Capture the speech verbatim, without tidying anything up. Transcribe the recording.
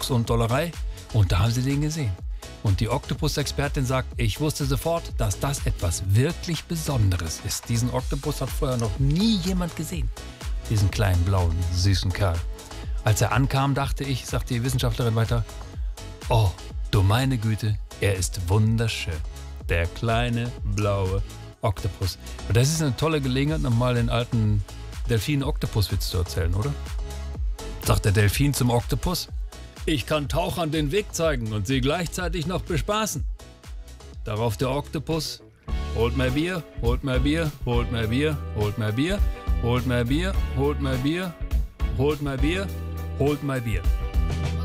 Jux und Dollerei. Und da haben sie den gesehen. Und die Oktopus-Expertin sagt, ich wusste sofort, dass das etwas wirklich Besonderes ist. Diesen Oktopus hat vorher noch nie jemand gesehen. Diesen kleinen, blauen, süßen Kerl. Als er ankam, dachte ich, sagt die Wissenschaftlerin weiter, oh, du meine Güte, er ist wunderschön. Der kleine, blaue Oktopus. Und das ist eine tolle Gelegenheit, nochmal den alten Delfin-Oktopus-Witz zu erzählen, oder? Sagt der Delfin zum Oktopus, ich kann Tauchern den Weg zeigen und sie gleichzeitig noch bespaßen. Darauf der Oktopus, holt mehr Bier, holt mehr Bier, holt mehr Bier, holt mehr Bier, holt mehr Bier, holt mehr Bier, holt mehr Bier, holt mehr Bier.